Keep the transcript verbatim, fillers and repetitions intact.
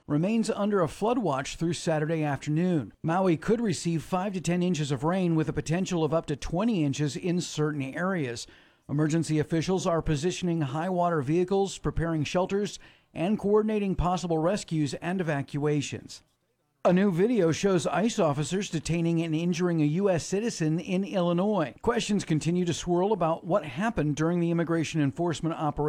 remains under a flood watch through Saturday afternoon. Maui could receive five to ten inches of rain with a potential of up to twenty inches in certain areas. Emergency officials are positioning high water vehicles, preparing shelters, and coordinating possible rescues and evacuations. A new video shows ICE officers detaining and injuring a U S citizen in Illinois. Questions continue to swirl about what happened during the immigration enforcement operation.